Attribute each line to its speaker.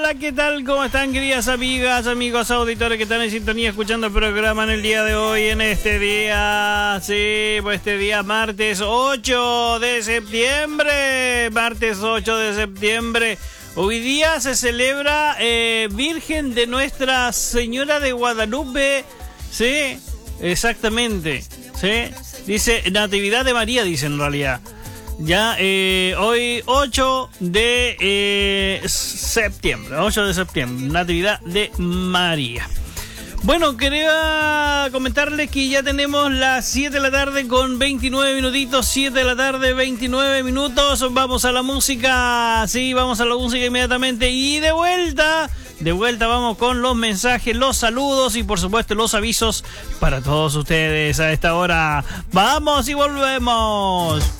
Speaker 1: hola, ¿qué tal? ¿Cómo están, queridas amigas, amigos, auditores que están en sintonía escuchando el programa en el día de hoy, en este día, sí, pues este día martes 8 de septiembre, martes 8 de septiembre. Hoy día se celebra Virgen de Nuestra Señora de Guadalupe, sí, exactamente, sí, dice Natividad de María, dice en realidad. Ya, hoy 8 de septiembre, 8 de septiembre, Natividad de María. Bueno, quería comentarles que ya tenemos las 7 de la tarde con 29 minutitos, 7 de la tarde, 29 minutos. Vamos a la música, sí, vamos a la música inmediatamente y de vuelta vamos con los mensajes, los saludos y por supuesto los avisos para todos ustedes a esta hora. Vamos y volvemos.